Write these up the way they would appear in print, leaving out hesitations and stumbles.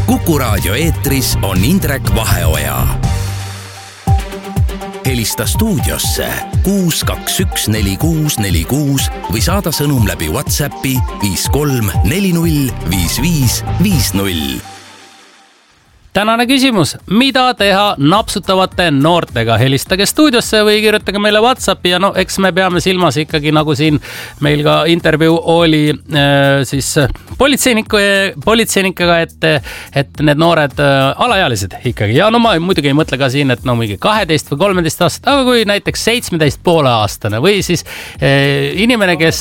Kuku Raadio eetris on Indrek Vaheoja. Helista stuudiosse 6214646 või saada sõnum läbi WhatsAppi 53405550. Tänane küsimus, mida teha napsutavate noortega? Helistage stuudiosse või kirjutage meile WhatsAppi ja eks me peame silmas ikkagi, nagu siin meil ka intervjuu oli siis politseinikega, et need noored alaealised ikkagi. Ja ma muidugi ei mõtle ka siin, et mingi 12 või 13 aastat, aga kui näiteks 17,5 aastane või siis inimene, kes...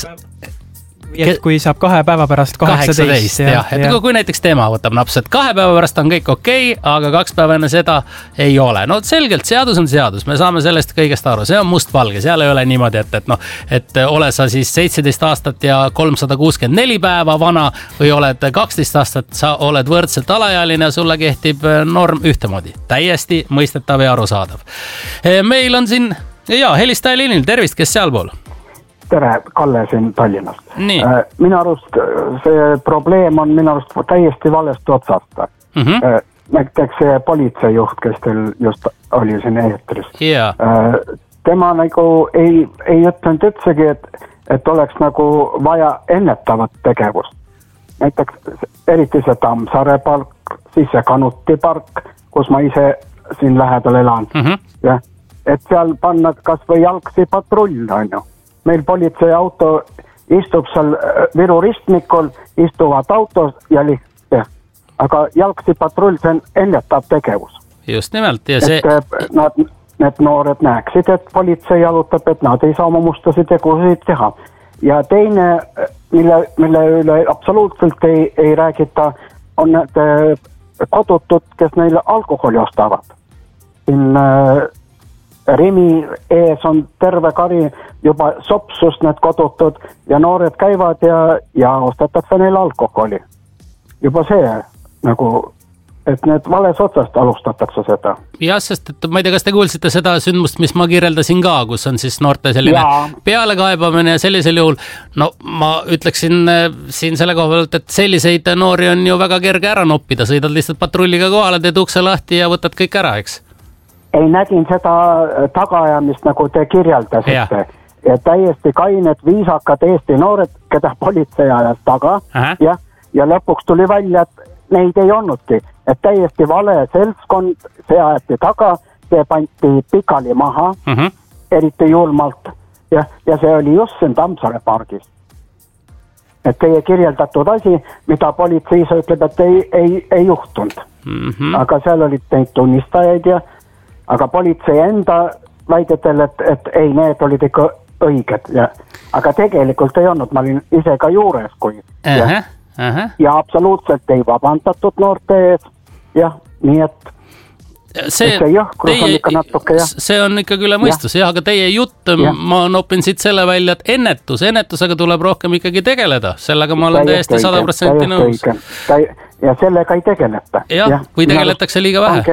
kui saab 2 päeva pärast 18. Et kui näiteks tema võtab napsu, et 2 päeva pärast on kõik okei, aga 2 päeva enne seda ei ole. No selgelt seadus on seadus, me saame sellest kõigest aru, see on mustvalge, seal ei ole niimoodi, et ole sa siis 17 aastat ja 364 päeva vana või oled 12 aastat, sa oled võrdselt alaealine ja sulle kehtib norm ühtemoodi. Täiesti mõistetav ja arusaadav. Meil on siin, helistaja liinil, tervist, kes sealpool? Tere, Kalle siin Tallinnast. Minu arust see probleem on täiesti valesti otsast. Näiteks see politseijuht, kes teil just oli siin eetris. Tema nagu ei ütlenud üldsegi, et oleks nagu vaja ennetavat tegevust. Näiteks eriti see Tammsaare park, siis see Kanuti park, kus ma ise siin lähedal elan. Et seal panna kas või jalgsi patrull, on ju. Meil politseiauto istub seal Viru ristmikul, istuvad autos ja aga jalgsi patrull, see on ennetav tegevus. Just nimelt. Ja see... Need noored näeksid, et politsei jalutab, et nad ei saa oma mustasid tegusid teha. Ja teine, mille üle absoluutselt ei räägita, on need kodutud, kes neile alkoholi ostavad. Siin... Rimi ees on terve kari juba sopsust need kodutud ja noored käivad ja ostetakse neile alkoholi. Juba see nagu, et need vales otsast alustatakse seda. Jah, sest et ma ei tea, kas te kuulsite seda sündmust, mis ma kirjeldasin ka, kus on siis noorte selline pealekaebamine ja sellisel juhul, ma ütleksin siin selle koha pealt, et selliseid noori on ju väga kerge ära noppida, sõidad lihtsalt patrulliga kohale, teed ukse lahti ja võtad kõik ära, eks? Ei nägin seda tagaajamist, nagu te kirjeldasite. Ja täiesti kained, viisakad Eesti noored, keda politsei ajas taga. Ja lõpuks tuli välja, et neid ei olnudki. Et täiesti vale seltskond, see aeti taga, see pandi pikali maha, eriti julmalt. Ja see oli just siin Tammsaare pargis. Et teie kirjeldatud asi, mida politsei ise ütleb, et ei juhtunud. Aga seal olid neid tunnistajaid aga politsei enda väidetel, et ei, need olid ikka õiged. Aga tegelikult ei olnud, ma olin ise ka juures, kui ja absoluutselt ei vabandatud noorte ees. Nii et see jõhkrus on ikka natuke. See on ikka üle mõistus, aga teie jutt, ma nopin siit selle välja, et ennetusega tuleb rohkem ikkagi tegeleda. Sellega ma olen täiesti 100% nõus. Ja sellega ei tegeleta. Või tegeletakse liiga vähe.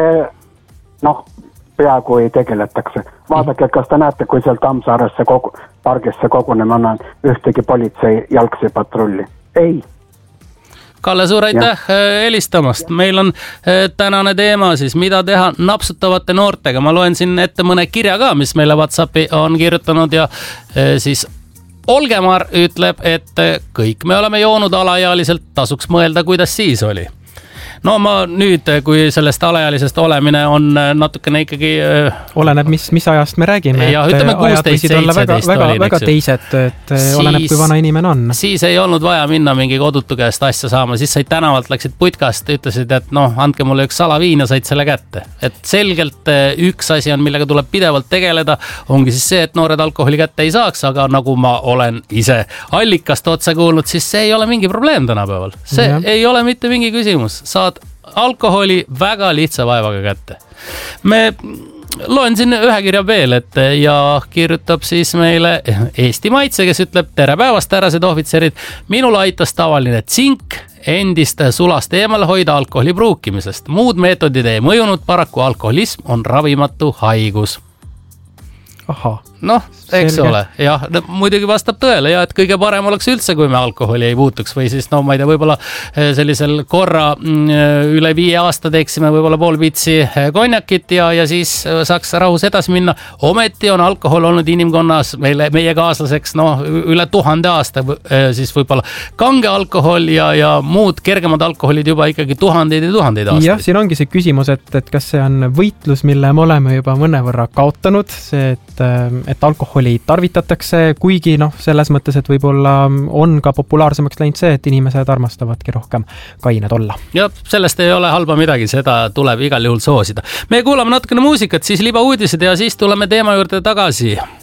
Peaaegu ei tegeletakse. Vaadake, kas te näete, kui seal Tammsaaresse pargisse kogunema on ühtegi politsei jalgsi patrulli. Ei. Kalle, suur aitäh helistamast. Meil on tänane teema siis, mida teha napsutavate noortega. Ma loen siin ette mõne kirja ka, mis meile WhatsAppi on kirjutanud ja siis Olgemar ütleb, et kõik me oleme joonud alaealiselt, tasuks mõelda, kuidas siis oli. No ma nüüd, kui sellest alaealisest olemine on natukene ikkagi... Oleneb, mis ajast me räägime. Ja ütleme 16-17 oli. Väga teised, et oleneb, kui vana inimene on. Siis ei olnud vaja minna mingi kodutu käest asja saama. Siis said tänavalt, läksid putkast, ütlesid, et andke mulle üks salaviin ja said selle kätte. Et selgelt üks asi on, millega tuleb pidevalt tegeleda, ongi siis see, et noored alkoholi kätte ei saaks, aga nagu ma olen ise allikast otsa kuulnud, siis see ei ole mingi probleem tänapäeval. See ei ole mitte mingi küsimus. Saad alkoholi väga lihtsa vaevaga kätte. Me loen siin ühe kirja veel, ja kirjutab siis meile Eesti Maitse, kes ütleb, tere päevast, härrased ohvitserid. Minul aitas tavaline tsink endist sulast eemale hoida alkoholi pruukimisest. Muud meetodid ei mõjunud, paraku alkoholism on ravimatu haigus. Aha. noh, eks ole, jah, muidugi vastab tõele ja et kõige parem oleks üldse, kui me alkoholi ei puutuks või siis no ma ei tea, võib-olla sellisel korra üle 5 aasta teeksime võib-olla pool pitsi konjakit ja siis saaks rahus edasi minna. Ometi on alkohol olnud inimkonnas meie kaaslaseks üle 1000 aasta, siis võib-olla kange alkohol ja muud kergemad alkoholid juba ikkagi tuhandeid ja tuhandeid aastaid. Jah, siin ongi see küsimus, et kas see on võitlus, mille me oleme juba mõnevõrra kaotanud, see, et alkoholi tarvitatakse, kuigi selles mõttes, et võib-olla on ka populaarsemaks läinud see, et inimesed armastavadki rohkem kained olla. Ja sellest ei ole halba midagi, seda tuleb igal juhul soosida. Me kuulame natukene muusikat, siis libauudised ja siis tuleme teema juurde tagasi.